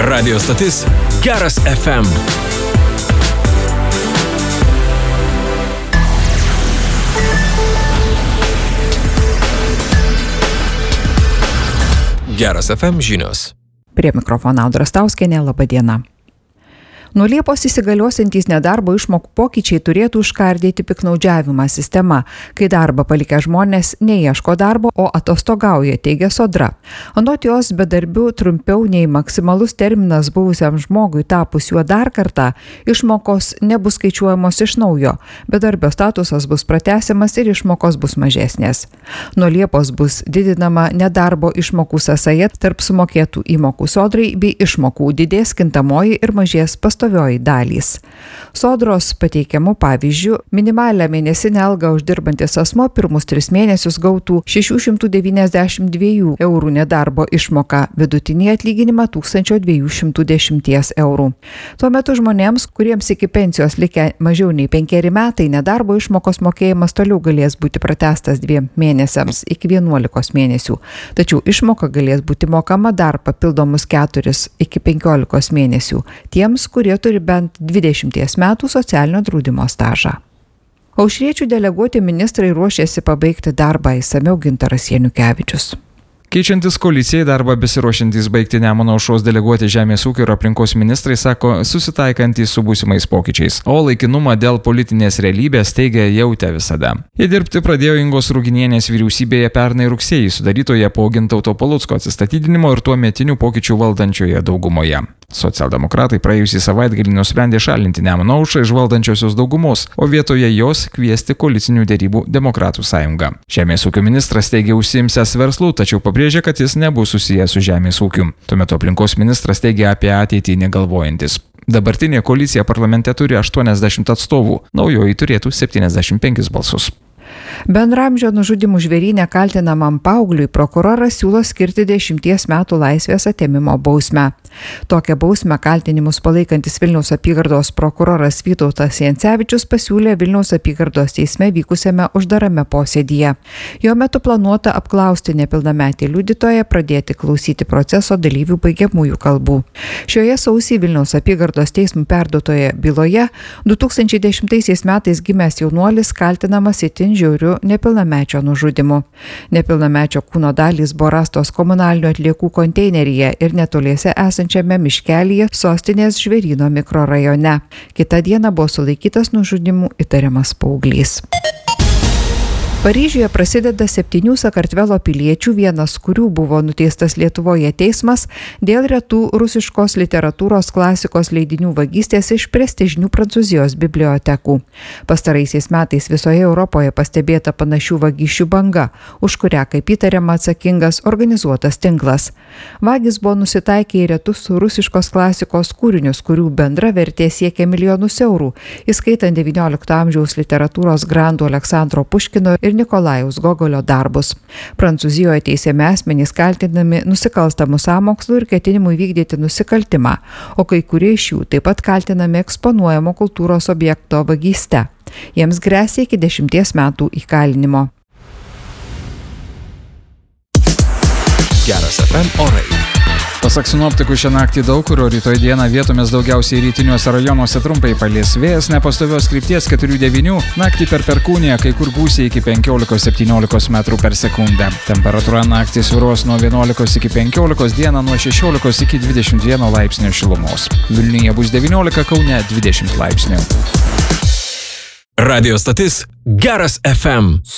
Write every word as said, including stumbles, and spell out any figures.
Radio stotis Geras F M. Geras F M žinios. Prie mikrofono Audra Stauskienė, laba diena. Nuo Liepos įsigaliosiantys nedarbo išmokų pokyčiai turėtų užkardyti piktnaudžiavimą sistema, kai darbą palikę žmonės neieško darbo, o atostogauja, teigia Sodra. Anot jos, bedarbių trumpiau nei maksimalus terminas buvusiam žmogui tapus juo dar kartą, išmokos nebus skaičiuojamos iš naujo, bedarbio statusas bus pratęsiamas ir išmokos bus mažesnės. Nuo Liepos bus didinama nedarbo išmokų sąsaja tarp sumokėtų įmokų Sodrai bei išmokų, didės kintamoji ir mažės pastovioji dalys. Sodros pateikiamų pavyzdžių, minimalią mėnesinę algą uždirbantis asmo pirmus tris mėnesius gautų šešių šimtų devyniasdešimt dviejų eurų nedarbo išmoką, vidutinį atlyginimą tūkstančio dviejų šimtų dešimt eurų. Tuo metu žmonėms, kuriems iki pensijos likę mažiau nei penkeri metai, nedarbo išmokos mokėjimas toliau galės būti pratęstas dviem mėnesiams iki vienuolikos mėnesių, tačiau išmoka galės būti mokama dar papildomus keturis iki penkiolikos mėnesių tiems, kurie turi bent dvidešimties metų socialinio draudimo stažą. Aušriečių deleguoti ministrai ruošiasi pabaigti darbą, išsamiau Gintaras Janukevičius. Keičiantis koalicijai darbą besiruošiantys baigti Nemuno aušros deleguoti žemės ūkio ir aplinkos ministrai sako susitaikantys su būsimais pokyčiais, o laikinumą dėl politinės realybės teigia jautę visada. Jie dirbti pradėjo Ingos Ruginienės vyriausybėje pernai rugsėjį, sudarytoje po Gintauto Palucko atsistatydinimo ir tuometinių pokyčių valdančioje daugumoje. Socialdemokratai praėjusį savaitgalį nusprendė šalinti Nemuno aušrą iš valdančiosios daugumos, o vietoje jos kviesti koalicinių derybų Demokratų sąjungą. Žemės ūkio ministras teigia užsiimsęs verslų, tačiau pabrėžė, kad jis nebus susijęs su žemės ūkiu. Tuo metu aplinkos ministras teigia apie ateitį negalvojantis. Dabartinė koalicija parlamente turi aštuoniasdešimt atstovų, naujoji turėtų septyniasdešimt penkis balsus. Bendramžio nužudimų žvėryne kaltinamam paaugliui prokuroras siūlo skirti dešimties metų laisvės atėmimo bausmę. Tokią bausmę kaltinimus palaikantis Vilniaus apygardos prokuroras Vytautas Jancevičius pasiūlė Vilniaus apygardos teisme vykusiame uždarame posėdyje. Jo metu planuota apklausti nepilnametį liudytoją, pradėti klausyti proceso dalyvių baigiamųjų kalbų. Šioje sausį Vilniaus apygardos teismų perduotoje byloje du tūkstančiai dešimtaisiais metais gimęs jaunuolis kaltinamas itin žiauriu nepilnamečio nužudimu. Nepilnamečio kūno dalys buvo rastos komunalinių atliekų konteineryje ir netoliese esančiame miškelyje sostinės Žvėryno mikrorajone. Kitą dieną buvo sulaikytas nužudimu įtariamas paauglys. Paryžiuje prasideda septynių Sakartvelo piliečių, vienas kurių buvo nuteistas Lietuvoje teismas dėl retų rusiškos literatūros klasikos leidinių vagystės iš prestižinių Prancūzijos bibliotekų. Pastaraisiais metais visoje Europoje pastebėta panašių vagysčių banga, už kurią kaip įtariama atsakingas organizuotas tinklas. Vagys buvo nusitaikę į retus rusiškos klasikos kūrinius, kurių bendra vertė siekia milijonus eurų, įskaitant devyniolikto amžiaus literatūros grandų Aleksandro Puškino ir Nikolajaus Gogolio darbus. Prancūzijoje teisiami asmenys kaltinami nusikalstamų sąmokslų ir ketinimų įvykdyti nusikaltimą, o kai kurie iš jų taip pat kaltinami eksponuojamo kultūros objekto vagyste. Jiems gresia iki dešimties metų įkalinimo. Geras F M orai. Pasak sinoptikų, šią naktį daug kur, o rytoj dieną vietomis daugiausiai rytiniuose rajonuose trumpai palis vėjas, nepastovios krypties keturi devyni, naktį per Perkūniją kai kur gūsiai iki penkiolikos septyniolikos metrų per sekundę. Temperatūra naktį svyruos nuo vienuolikos iki penkiolikos, dieną nuo šešiolikos iki dvidešimt vieno laipsnio šilumos. Vilniuje bus devyniolika, Kaune dvidešimt laipsnių. Radio stotis Geras F M.